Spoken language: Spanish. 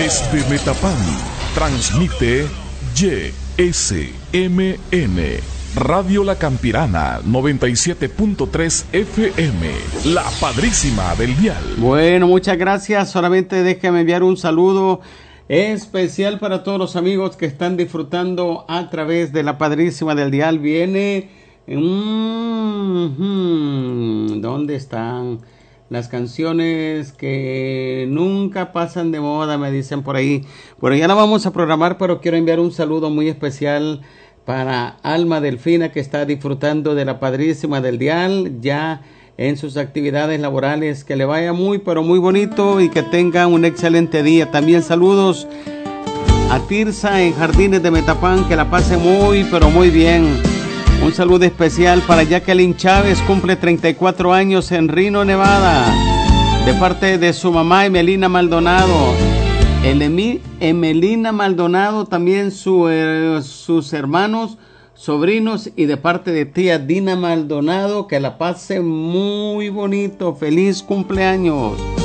Desde Metapán, transmite YSMN, Radio La Campirana, 97.3 FM, la padrísima del dial. Bueno, muchas gracias. Solamente déjeme enviar un saludo especial para todos los amigos que están disfrutando a través de la padrísima del dial. Viene... ¿Dónde están las canciones que nunca pasan de moda? Me dicen por ahí. Bueno, ya la vamos a programar, pero quiero enviar un saludo muy especial para Alma Delfina, que está disfrutando de la padrísima del dial ya en sus actividades laborales. Que le vaya muy pero muy bonito y que tenga un excelente día. También saludos a Tirsa en Jardines de Metapán, que la pase muy pero muy bien. Un saludo especial para Jacqueline Chávez, cumple 34 años en Reno, Nevada, de parte de su mamá Emelina Maldonado. Emelina Maldonado, también sus hermanos, sobrinos, y de parte de tía Dina Maldonado. Que la pase muy bonito. Feliz cumpleaños.